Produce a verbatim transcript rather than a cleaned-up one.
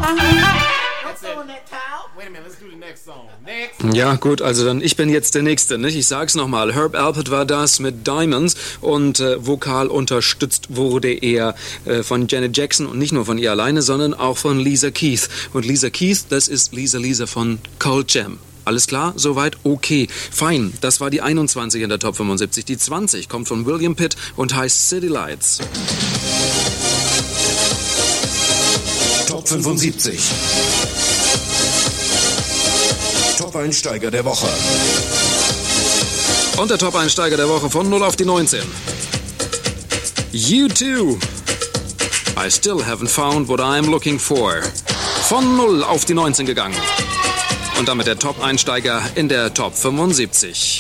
Ja, gut, also dann, ich bin jetzt der Nächste, nicht? Ich sag's nochmal, Herb Alpert war das mit Diamonds und äh, vokal unterstützt wurde er äh, von Janet Jackson und nicht nur von ihr alleine, sondern auch von Lisa Keith. Und Lisa Keith, das ist Lisa Lisa von Cold Jam. Alles klar? Soweit? Okay. Fein. Das war die einundzwanzig in der Top fünfundsiebzig. Die zwanzig kommt von William Pitt und heißt City Lights. Top fünfundsiebzig. Top-Einsteiger der Woche. Und der Top-Einsteiger der Woche von null auf die neunzehn. U two. I still haven't found what I'm looking for. Von null auf die neunzehn gegangen. Und damit der Top-Einsteiger in der Top fünfundsiebzig.